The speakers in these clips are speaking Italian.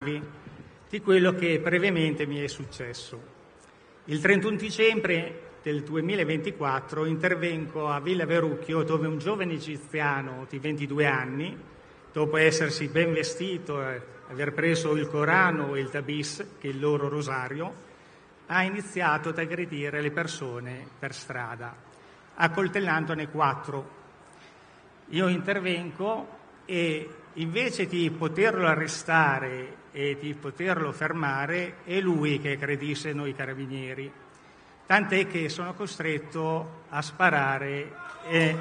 di quello che brevemente mi è successo. Il 31 dicembre del 2024 intervengo a Villa Verrucchio, dove un giovane egiziano di 22 anni, dopo essersi ben vestito e aver preso il Corano e il Tabis, che è il loro rosario, ha iniziato ad aggredire le persone per strada, accoltellandone 4. Io intervengo e invece di poterlo arrestare e di poterlo fermare, è lui che aggredisce noi carabinieri, tant'è che sono costretto a sparare e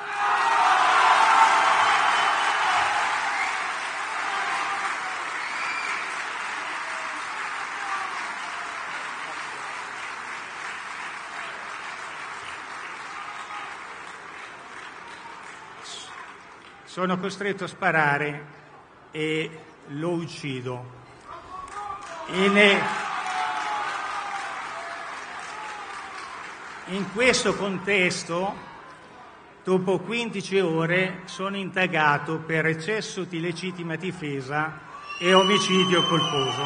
lo uccido. In questo contesto, dopo 15 ore, sono indagato per eccesso di legittima difesa e omicidio colposo.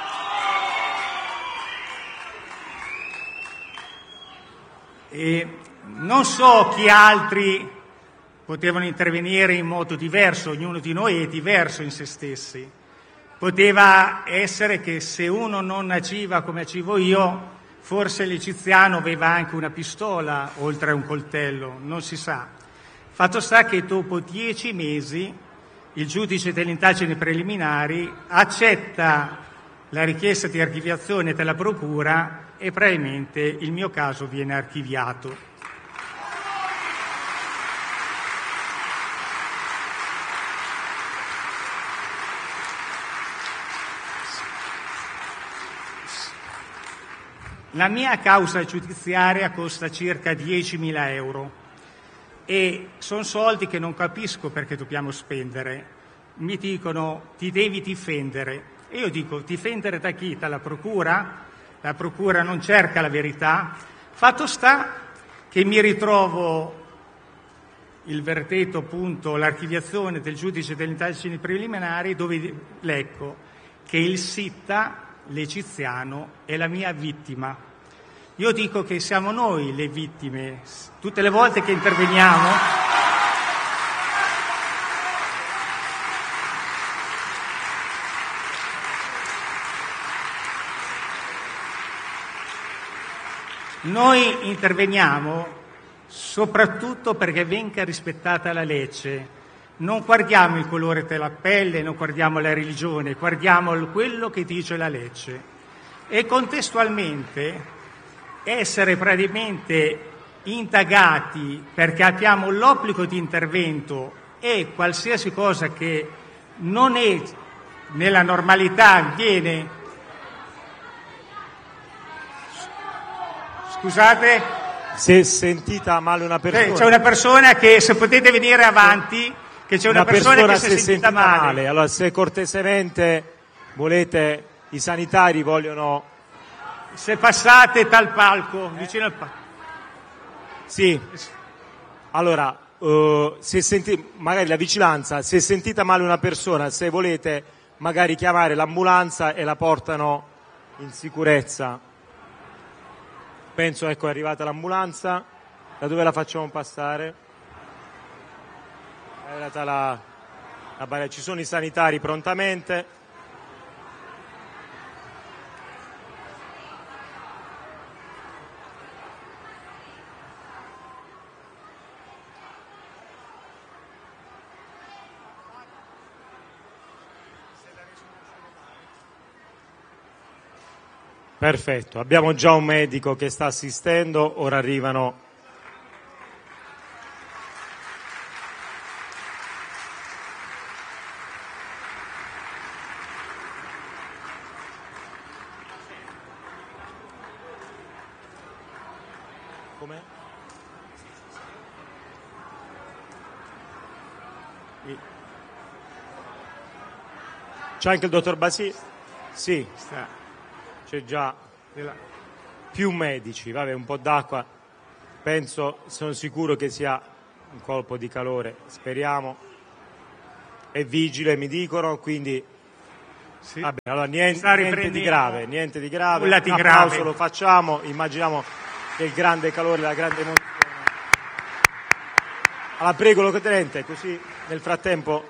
E non so chi altri potevano intervenire in modo diverso, ognuno di noi è diverso in se stessi. Poteva essere che se uno non agiva come agivo io, forse l'egiziano aveva anche una pistola oltre a un coltello, non si sa. Fatto sta che dopo 10 mesi il giudice delle indagini preliminari accetta la richiesta di archiviazione della procura e probabilmente il mio caso viene archiviato. La mia causa giudiziaria costa circa 10.000 euro e sono soldi che non capisco perché dobbiamo spendere. Mi dicono ti devi difendere e io dico difendere da chi? Dalla procura? La procura non cerca la verità. Fatto sta che mi ritrovo il verdetto, appunto, l'archiviazione del giudice delle indagini preliminari, dove leggo che il Sitta, l'egiziano, è la mia vittima. Io dico che siamo noi le vittime. Tutte le volte che interveniamo noi interveniamo soprattutto perché venga rispettata la legge. Non guardiamo il colore della pelle, non guardiamo la religione, guardiamo quello che dice la legge. E contestualmente essere praticamente indagati perché abbiamo l'obbligo di intervento e qualsiasi cosa che non è nella normalità viene. Scusate? Se è sentita male una persona. C'è una persona che, se potete venire avanti, che c'è una persona che si è sentita male. Allora, se cortesemente volete, i sanitari vogliono. Se passate dal palco, vicino al palco. Sì. Allora, magari la vigilanza, se è sentita male una persona, se volete magari chiamare l'ambulanza e la portano in sicurezza. Penso, ecco, è arrivata l'ambulanza. Da dove la facciamo passare? È arrivata la barriera. Ci sono i sanitari prontamente. Perfetto, abbiamo già un medico che sta assistendo, ora arrivano. Com'è? C'è anche il dottor Basile? Sì. C'è già più medici, vabbè, un po' d'acqua, sono sicuro che sia un colpo di calore, speriamo. È vigile, mi dicono, quindi Sì. Va bene, allora niente di grave, Nulla di un applauso grave. lo facciamo, immaginiamo che il grande calore, la grande emozione. Allora prego locotenente, così nel frattempo.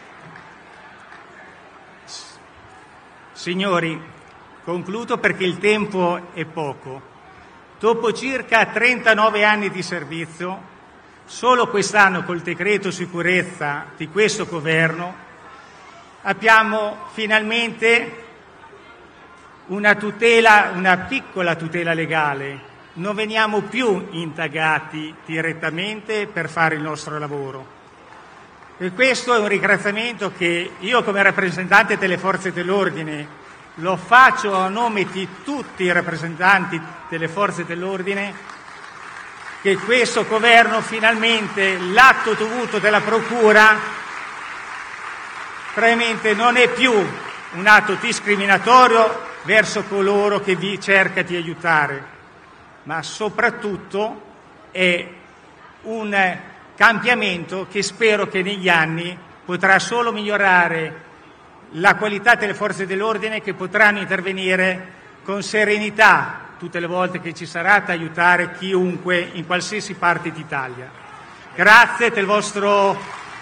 Signori, concludo perché il tempo è poco. Dopo circa 39 anni di servizio, solo quest'anno col decreto sicurezza di questo governo abbiamo finalmente una piccola tutela legale. Non veniamo più indagati direttamente per fare il nostro lavoro. E questo è un ringraziamento che io come rappresentante delle forze dell'ordine lo faccio a nome di tutti i rappresentanti delle forze dell'ordine, che questo governo finalmente l'atto dovuto della procura probabilmente non è più un atto discriminatorio verso coloro che vi cerca di aiutare, ma soprattutto è un cambiamento che spero che negli anni potrà solo migliorare la qualità delle forze dell'ordine, che potranno intervenire con serenità tutte le volte che ci sarà da aiutare chiunque in qualsiasi parte d'Italia. Grazie della vostra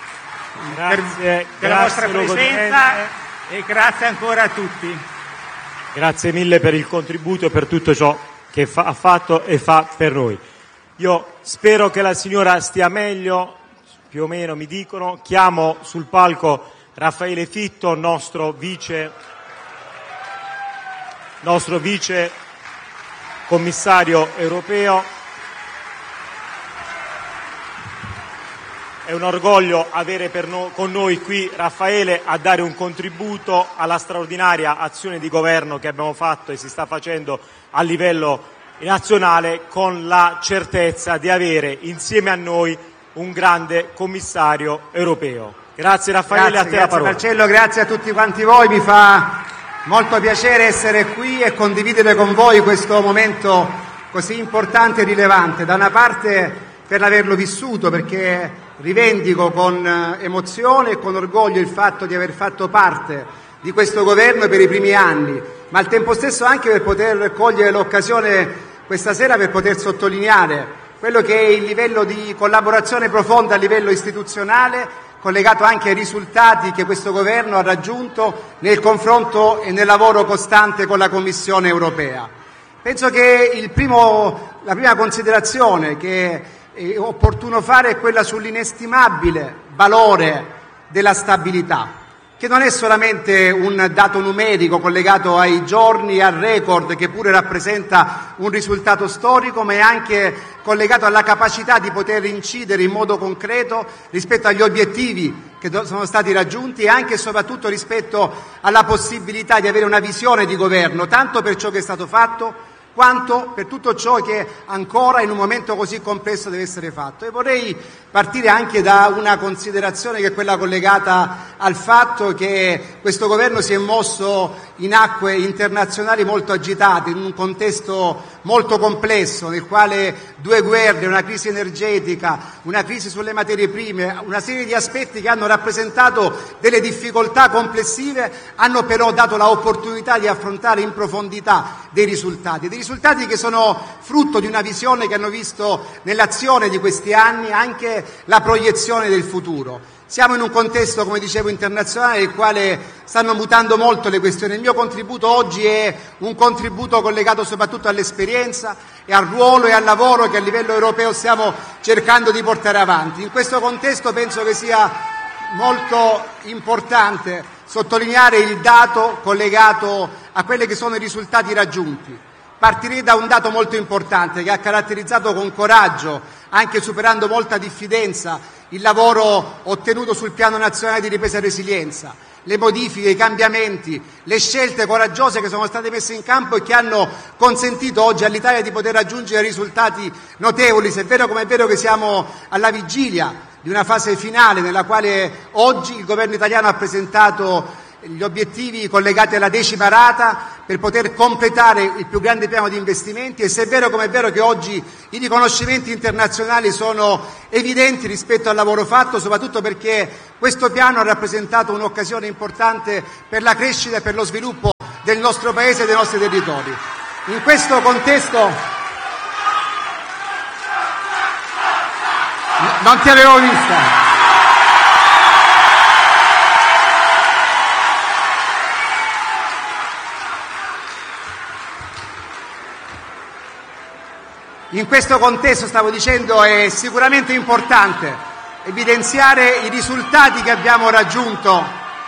presenza e grazie ancora a tutti. Grazie mille per il contributo e per tutto ciò che ha fatto e fa per noi. Io spero che la signora stia meglio, più o meno mi dicono. Chiamo sul palco Raffaele Fitto, nostro vice commissario europeo. È un orgoglio avere con noi qui Raffaele a dare un contributo alla straordinaria azione di governo che abbiamo fatto e si sta facendo a livello nazionale, con la certezza di avere insieme a noi un grande commissario europeo. Grazie Raffaele, a te la parola. Grazie Marcello, grazie a tutti quanti voi, mi fa molto piacere essere qui e condividere con voi questo momento così importante e rilevante. Da una parte per averlo vissuto, perché rivendico con emozione e con orgoglio il fatto di aver fatto parte di questo governo per i primi anni, ma al tempo stesso anche per poter cogliere l'occasione questa sera per poter sottolineare quello che è il livello di collaborazione profonda a livello istituzionale, collegato anche ai risultati che questo governo ha raggiunto nel confronto e nel lavoro costante con la Commissione europea. Penso che la prima considerazione che è opportuno fare è quella sull'inestimabile valore della stabilità, che non è solamente un dato numerico collegato ai giorni e al record, che pure rappresenta un risultato storico, ma è anche collegato alla capacità di poter incidere in modo concreto rispetto agli obiettivi che sono stati raggiunti e anche e soprattutto rispetto alla possibilità di avere una visione di governo, tanto per ciò che è stato fatto quanto per tutto ciò che ancora in un momento così complesso deve essere fatto. E vorrei partire anche da una considerazione che è quella collegata al fatto che questo governo si è mosso in acque internazionali molto agitate, in un contesto molto complesso, nel quale due guerre, una crisi energetica, una crisi sulle materie prime, una serie di aspetti che hanno rappresentato delle difficoltà complessive, hanno però dato l'opportunità di affrontare in profondità dei risultati che sono frutto di una visione che hanno visto nell'azione di questi anni anche la proiezione del futuro. Siamo in un contesto, come dicevo, internazionale nel quale stanno mutando molto le questioni. Il mio contributo oggi è un contributo collegato soprattutto all'esperienza e al ruolo e al lavoro che a livello europeo stiamo cercando di portare avanti. In questo contesto penso che sia molto importante sottolineare il dato collegato a quelli che sono i risultati raggiunti. Partirei da un dato molto importante che ha caratterizzato con coraggio, anche superando molta diffidenza, il lavoro ottenuto sul Piano Nazionale di Ripresa e Resilienza, le modifiche, i cambiamenti, le scelte coraggiose che sono state messe in campo e che hanno consentito oggi all'Italia di poter raggiungere risultati notevoli, se è vero come è vero che siamo alla vigilia di una fase finale nella quale oggi il governo italiano ha presentato gli obiettivi collegati alla 10ª rata per poter completare il più grande piano di investimenti, e se è vero come è vero che oggi i riconoscimenti internazionali sono evidenti rispetto al lavoro fatto, soprattutto perché questo piano ha rappresentato un'occasione importante per la crescita e per lo sviluppo del nostro Paese e dei nostri territori. In questo contesto non ti avevo vista. In questo contesto, stavo dicendo, è sicuramente importante evidenziare i risultati che abbiamo raggiunto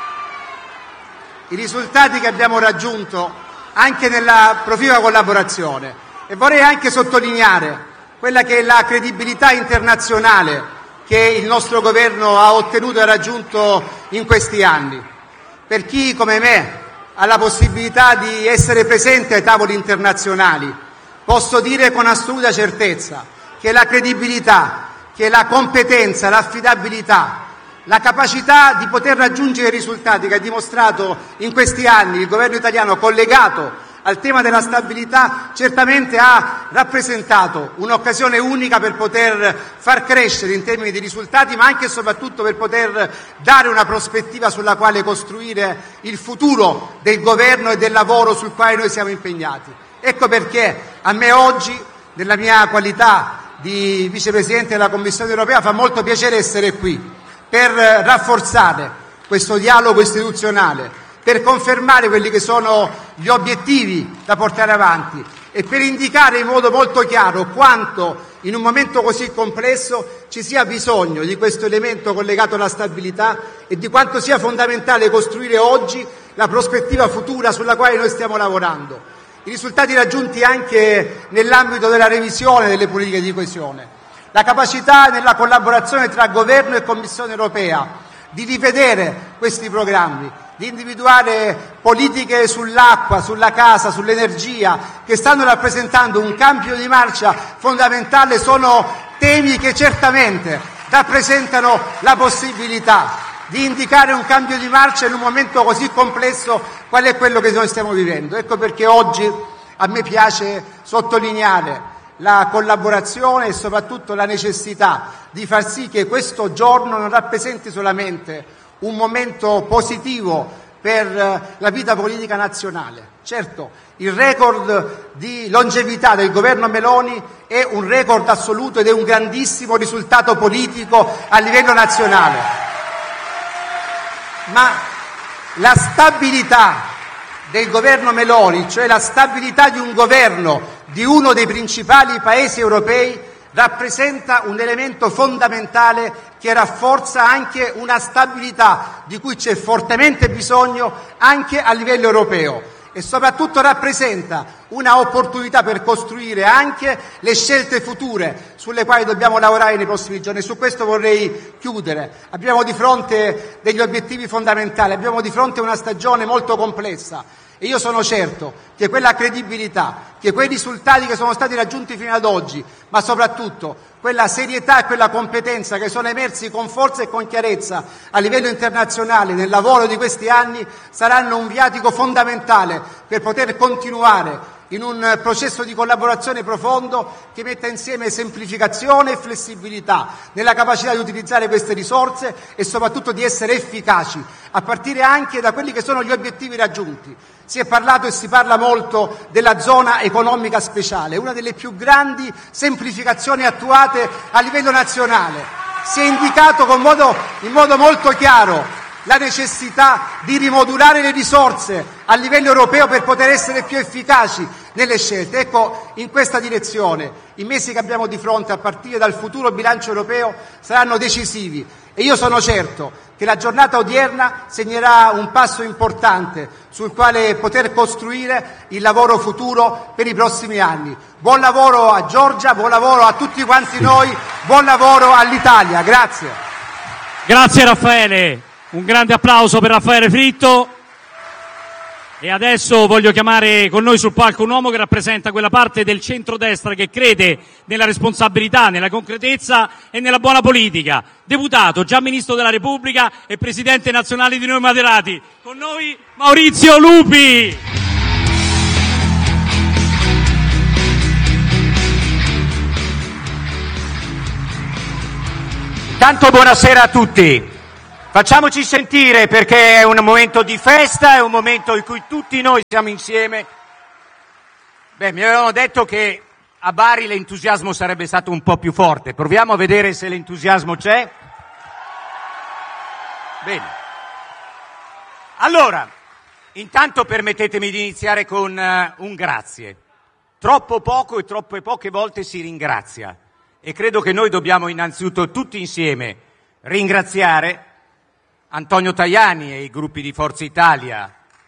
anche nella proficua collaborazione, e vorrei anche sottolineare quella che è la credibilità internazionale che il nostro governo ha ottenuto e raggiunto in questi anni. Per chi come me ha la possibilità di essere presente ai tavoli internazionali, posso dire con assoluta certezza che la credibilità, che la competenza, l'affidabilità, la capacità di poter raggiungere risultati che ha dimostrato in questi anni il governo italiano collegato al tema della stabilità certamente ha rappresentato un'occasione unica per poter far crescere in termini di risultati, ma anche e soprattutto per poter dare una prospettiva sulla quale costruire il futuro del governo e del lavoro sul quale noi siamo impegnati. Ecco perché a me oggi, nella mia qualità di vicepresidente della Commissione europea, fa molto piacere essere qui per rafforzare questo dialogo istituzionale, per confermare quelli che sono gli obiettivi da portare avanti e per indicare in modo molto chiaro quanto in un momento così complesso ci sia bisogno di questo elemento collegato alla stabilità e di quanto sia fondamentale costruire oggi la prospettiva futura sulla quale noi stiamo lavorando. I risultati raggiunti anche nell'ambito della revisione delle politiche di coesione, la capacità nella collaborazione tra Governo e Commissione europea di rivedere questi programmi, di individuare politiche sull'acqua, sulla casa, sull'energia, che stanno rappresentando un cambio di marcia fondamentale, sono temi che certamente rappresentano la possibilità di indicare un cambio di marcia in un momento così complesso qual è quello che noi stiamo vivendo. Ecco perché oggi a me piace sottolineare la collaborazione e soprattutto la necessità di far sì che questo giorno non rappresenti solamente un momento positivo per la vita politica nazionale. Certo, il record di longevità del governo Meloni è un record assoluto ed è un grandissimo risultato politico a livello nazionale. Ma la stabilità del governo Meloni, cioè la stabilità di un governo di uno dei principali paesi europei, rappresenta un elemento fondamentale che rafforza anche una stabilità di cui c'è fortemente bisogno anche a livello europeo, e soprattutto rappresenta una opportunità per costruire anche le scelte future sulle quali dobbiamo lavorare nei prossimi giorni. Su questo vorrei chiudere. Abbiamo di fronte degli obiettivi fondamentali, abbiamo di fronte una stagione molto complessa, e io sono certo che quella credibilità, che quei risultati che sono stati raggiunti fino ad oggi, ma soprattutto quella serietà e quella competenza che sono emersi con forza e con chiarezza a livello internazionale nel lavoro di questi anni, saranno un viatico fondamentale per poter continuare in un processo di collaborazione profondo che metta insieme semplificazione e flessibilità nella capacità di utilizzare queste risorse e soprattutto di essere efficaci, a partire anche da quelli che sono gli obiettivi raggiunti. Si è parlato e si parla molto della zona economica speciale, una delle più grandi semplificazioni attuate a livello nazionale. Si è indicato in modo molto chiaro la necessità di rimodulare le risorse a livello europeo per poter essere più efficaci nelle scelte. Ecco, in questa direzione i mesi che abbiamo di fronte a partire dal futuro bilancio europeo saranno decisivi, e io sono certo che la giornata odierna segnerà un passo importante sul quale poter costruire il lavoro futuro per i prossimi anni. Buon lavoro a Giorgia, buon lavoro a tutti quanti noi, buon lavoro all'Italia. Grazie. Grazie Raffaele. Un grande applauso per Raffaele Fritto. E adesso voglio chiamare con noi sul palco un uomo che rappresenta quella parte del centrodestra che crede nella responsabilità, nella concretezza e nella buona politica. Deputato, già Ministro della Repubblica e Presidente nazionale di Noi Moderati. Con noi Maurizio Lupi. Tanto buonasera a tutti. Facciamoci sentire perché è un momento di festa, è un momento in cui tutti noi siamo insieme. Mi avevano detto che a Bari l'entusiasmo sarebbe stato un po' più forte. Proviamo a vedere se l'entusiasmo c'è. Bene. Allora, intanto permettetemi di iniziare con un grazie. Troppo poco e troppe poche volte si ringrazia. E credo che noi dobbiamo innanzitutto tutti insieme ringraziare Antonio Tajani e i gruppi di Forza Italia,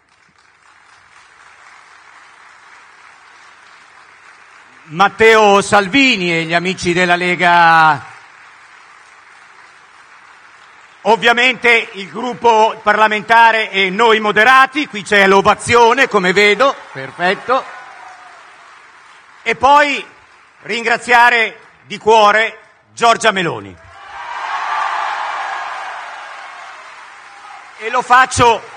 Matteo Salvini e gli amici della Lega, ovviamente il gruppo parlamentare e noi moderati, qui c'è l'ovazione come vedo, perfetto, e poi ringraziare di cuore Giorgia Meloni. E lo faccio